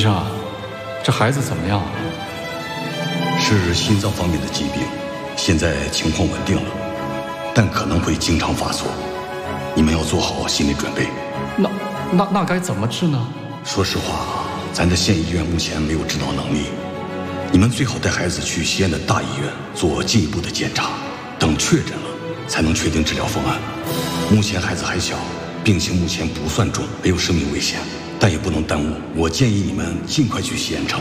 生啊，这孩子怎么样啊？ 是心脏方面的疾病，现在情况稳定了，但可能会经常发作。你们要做好心理准备。 那该怎么治呢？ 说实话，咱这县医院目前没有指导能力，你们最好带孩子去西安的大医院做进一步的检查，等确诊了才能确定治疗方案。目前孩子还小，病情目前不算重，没有生命危险，但也不能耽误。我建议你们尽快去西安城。